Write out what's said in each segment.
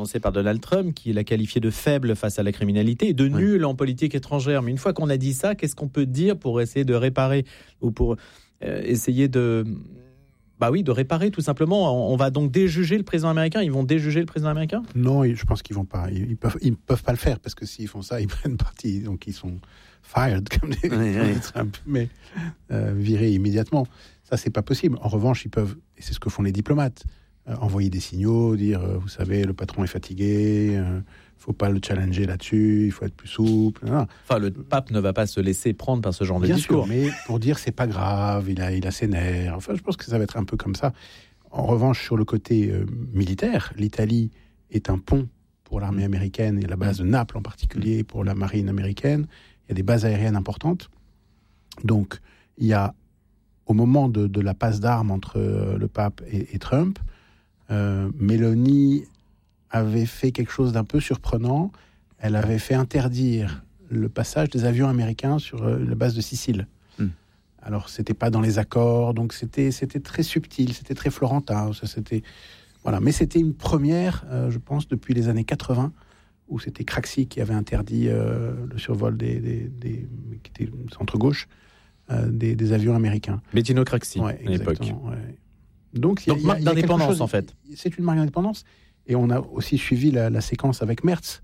prononcée par Donald Trump, qui l'a qualifié de faible face à la criminalité et de nul en politique étrangère. Mais une fois qu'on a dit ça, qu'est-ce qu'on peut dire pour essayer de réparer ou pour essayer de réparer tout simplement? On va donc déjuger le président américain? Ils vont déjuger le président américain? Non, je pense qu'ils vont pas. Ils peuvent pas le faire parce que s'ils font ça, ils prennent parti. Donc ils sont fired comme des Trump, mais virés immédiatement. Ça, c'est pas possible. En revanche, ils peuvent, et c'est ce que font les diplomates, envoyer des signaux, dire, vous savez, le patron est fatigué, faut pas le challenger là-dessus, il faut être plus souple. Non. Enfin, le pape ne va pas se laisser prendre par ce genre de Bien discours. Sûr, mais pour dire c'est pas grave, il a ses nerfs. Enfin, je pense que ça va être un peu comme ça. En revanche, sur le côté militaire, l'Italie est un pont pour l'armée américaine et la base de Naples en particulier pour la marine américaine. Il y a des bases aériennes importantes. Donc, il y a, au moment de la passe d'armes entre le pape et Trump, Mélanie avait fait quelque chose d'un peu surprenant. Elle avait fait interdire le passage des avions américains sur la base de Sicile. Alors, c'était pas dans les accords, donc c'était très subtil, c'était très florentin. Voilà. Mais c'était une première, je pense, depuis les années 80, où c'était Craxi qui avait interdit le survol qui était centre-gauche, des avions américains. Bettino Craxi, à l'époque. Ouais. Donc marque d'indépendance, en fait. C'est une marque d'indépendance. Et on a aussi suivi la séquence avec Merz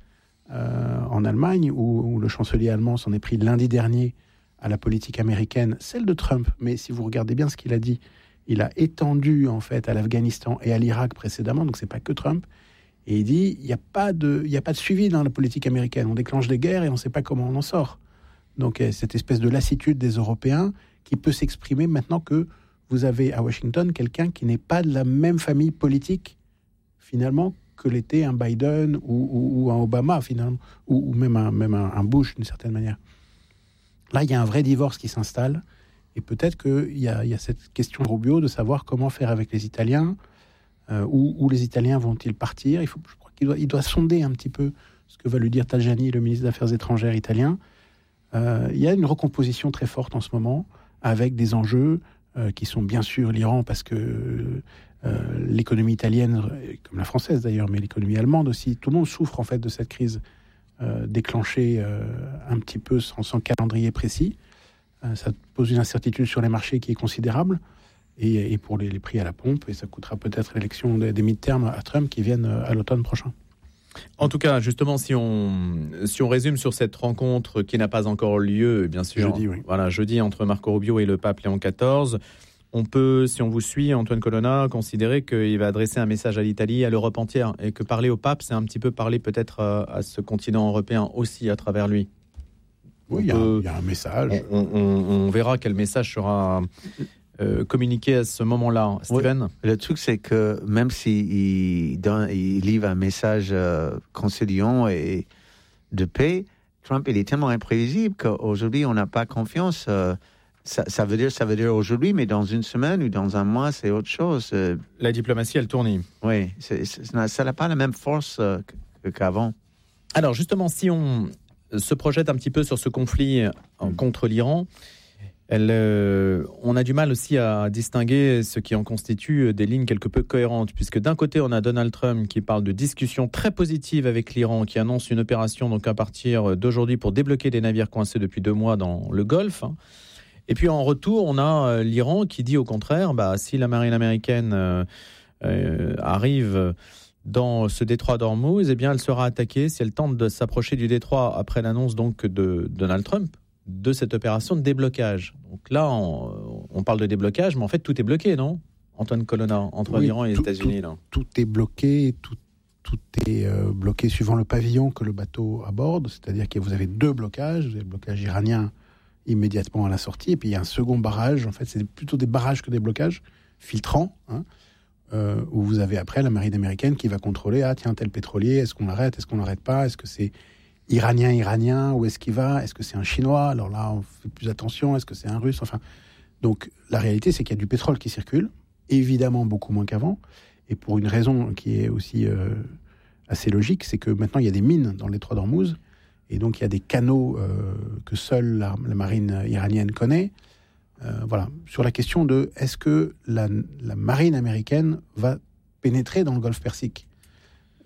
en Allemagne, où le chancelier allemand s'en est pris lundi dernier à la politique américaine, celle de Trump. Mais si vous regardez bien ce qu'il a dit, il a étendu en fait à l'Afghanistan et à l'Irak précédemment, donc c'est pas que Trump. Et il dit, il n'y a pas de suivi dans la politique américaine. On déclenche des guerres et on ne sait pas comment on en sort. Donc cette espèce de lassitude des Européens qui peut s'exprimer maintenant que vous avez à Washington quelqu'un qui n'est pas de la même famille politique finalement que l'était un Biden ou un Obama finalement, ou même un Bush d'une certaine manière. Là, il y a un vrai divorce qui s'installe et peut-être qu'il y a cette question de Rubio de savoir comment faire avec les Italiens, où les Italiens vont-ils partir. Je crois qu'il doit sonder un petit peu ce que va lui dire Tajani, le ministre des Affaires étrangères italien. Il y a une recomposition très forte en ce moment avec des enjeux qui sont bien sûr l'Iran parce que l'économie italienne, comme la française d'ailleurs, mais l'économie allemande aussi, tout le monde souffre en fait de cette crise déclenchée un petit peu sans calendrier précis. Ça pose une incertitude sur les marchés qui est considérable et pour les prix à la pompe, et ça coûtera peut-être l'élection des mi-termes à Trump qui viennent à l'automne prochain. En tout cas, justement, si on résume sur cette rencontre qui n'a pas encore lieu, bien sûr, jeudi entre Marco Rubio et le pape Léon XIV, on peut, si on vous suit, Antoine Colonna, considérer qu'il va adresser un message à l'Italie, à l'Europe entière, et que parler au pape, c'est un petit peu parler peut-être à ce continent européen aussi à travers lui. Oui, il y a un message. On verra quel message sera communiqué à ce moment-là. Steven ? Oui, le truc, c'est que même s'il livre un message conciliant et de paix, Trump, il est tellement imprévisible qu'aujourd'hui, on n'a pas confiance. Ça veut dire aujourd'hui, mais dans une semaine ou dans un mois, c'est autre chose. La diplomatie, elle tourne. Oui, ça n'a pas la même force qu'avant. Alors justement, si on se projette un petit peu sur ce conflit contre l'Iran, on a du mal aussi à distinguer ce qui en constitue des lignes quelque peu cohérentes, puisque d'un côté, on a Donald Trump qui parle de discussions très positives avec l'Iran, qui annonce une opération donc à partir d'aujourd'hui pour débloquer des navires coincés depuis 2 mois dans le Golfe. Et puis en retour, on a l'Iran qui dit au contraire, si la marine américaine arrive dans ce détroit d'Ormuz, eh bien elle sera attaquée si elle tente de s'approcher du détroit après l'annonce donc de Donald Trump de cette opération de déblocage. Donc là, on parle de déblocage, mais en fait tout est bloqué, non, Antoine Colonna, entre l'Iran et les États-Unis là. Tout est bloqué, tout est bloqué suivant le pavillon que le bateau aborde, c'est-à-dire que vous avez 2 blocages, vous avez le blocage iranien immédiatement à la sortie, et puis il y a un second barrage, en fait c'est plutôt des barrages que des blocages filtrants, où vous avez après la marine américaine qui va contrôler, tel pétrolier, est-ce qu'on l'arrête, est-ce qu'on l'arrête pas, est-ce que c'est iranien, où est-ce qu'il va, est-ce que c'est un chinois, alors là on fait plus attention, est-ce que c'est un russe, enfin. Donc la réalité c'est qu'il y a du pétrole qui circule, évidemment beaucoup moins qu'avant, et pour une raison qui est aussi assez logique, c'est que maintenant il y a des mines dans le détroit d'Ormuz, et donc il y a des canaux que seule la marine iranienne connaît. Voilà. Sur la question de est-ce que la marine américaine va pénétrer dans le Golfe Persique ?